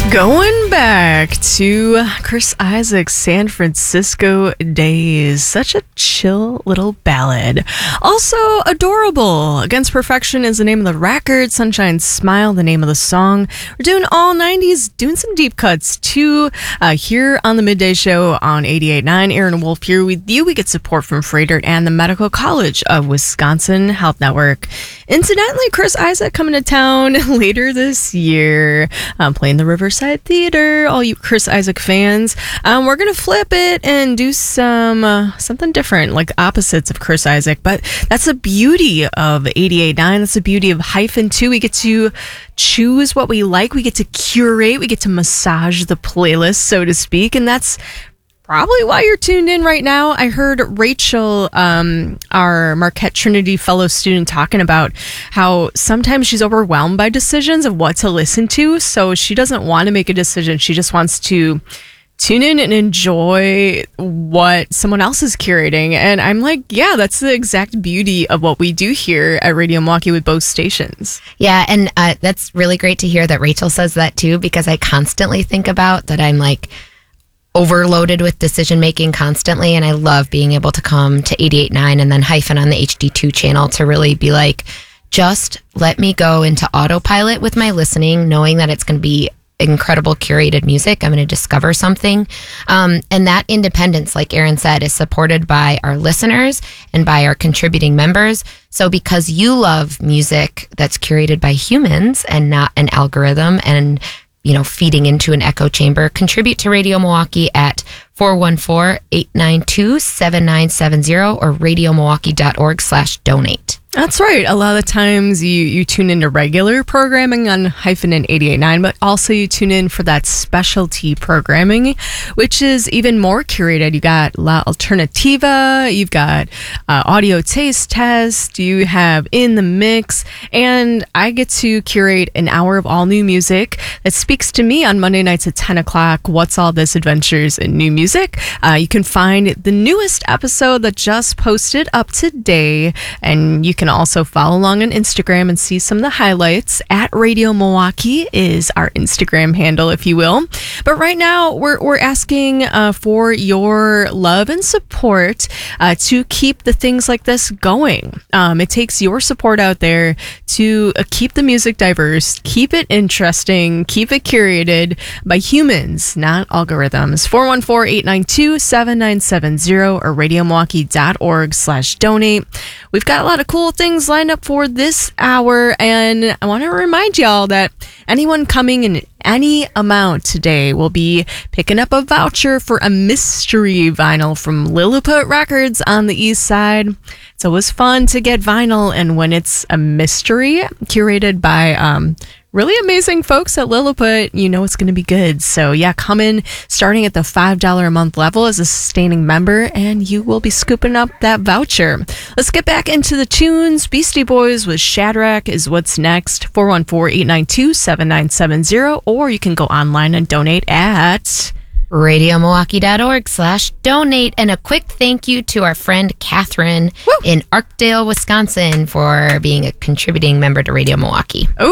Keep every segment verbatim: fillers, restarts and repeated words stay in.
Going back to Chris Isaak's San Francisco days. Such a chill little ballad. Also adorable. Against Perfection is the name of the record. Sunshine Smile, the name of the song. We're doing all nineties, doing some deep cuts too. Uh, here on the Midday Show on eighty-eight point nine. Aaron Wolf here with you. We get support from Freighter and the Medical College of Wisconsin Health Network. Incidentally, Chris Isaak coming to town later this year. Um, playing the Riverside Theater, all you Chris Isaak fans. Um, we're going to flip it and do some uh, something different, like opposites of Chris Isaak. But that's the beauty of eighty-eight point nine. That's the beauty of Hyphen too. We get to choose what we like. We get to curate. We get to massage the playlist, so to speak. And that's probably why you're tuned in right now. I heard Rachel, um, our Marquette Trinity fellow student, talking about how sometimes she's overwhelmed by decisions of what to listen to. So she doesn't want to make a decision. She just wants to tune in and enjoy what someone else is curating. And I'm like, yeah, that's the exact beauty of what we do here at Radio Milwaukee with both stations. Yeah, and uh, that's really great to hear that Rachel says that too, because I constantly think about that. I'm like overloaded with decision making constantly, and I love being able to come to eighty-eight point nine and then Hyphen on the H D two channel to really be like, just let me go into autopilot with my listening, knowing that it's going to be incredible curated music. I'm going to discover something. Um, and that independence, like Aaron said, is supported by our listeners and by our contributing members. So because you love music that's curated by humans and not an algorithm and, you know, feeding into an echo chamber, contribute to Radio Milwaukee at four one four, eight nine two, seven nine seven zero or radiomilwaukee.org slash donate. That's right. A lot of the times you, you tune into regular programming on Hyphen and eighty-eight point nine, but also you tune in for that specialty programming, which is even more curated. You got La Alternativa, you've got uh, Audio Taste Test, you have In the Mix, and I get to curate an hour of all new music that speaks to me on Monday nights at ten o'clock. What's All This Adventures in New Music? Uh, you can find the newest episode that just posted up today, and you can also follow along on Instagram and see some of the highlights. At Radio Milwaukee is our Instagram handle, if you will. But right now, we're we're asking uh, for your love and support uh, to keep the things like this going. Um, it takes your support out there to uh, keep the music diverse, keep it interesting, keep it curated by humans, not algorithms. four one four, eight nine two, seven nine seven zero or radiomilwaukee.org slash donate. We've got a lot of cool things lined up for this hour, and I want to remind y'all that anyone coming in any amount today will be picking up a voucher for a mystery vinyl from Lilliput Records on the east side. It's always fun to get vinyl, and when it's a mystery curated by um really amazing folks at Lilliput, you know it's going to be good. So yeah, come in starting at the five dollars a month level as a sustaining member, and you will be scooping up that voucher. Let's get back into the tunes. Beastie Boys with Shadrach is what's next. four one four, eight nine two, seven nine seven zero, or you can go online and donate at radiomilwaukee.org slash donate. And a quick thank you to our friend Catherine Woo! in Arkdale, Wisconsin for being a contributing member to Radio Milwaukee. Ooh,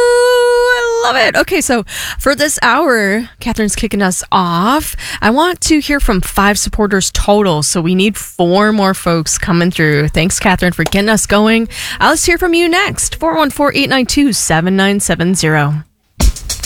I love it. Okay, so for this hour, Catherine's kicking us off. I want to hear from five supporters total, so we need four more folks coming through. Thanks, Catherine, for getting us going. Uh, let's hear from you next. four one four, eight nine two, seven nine seven zero.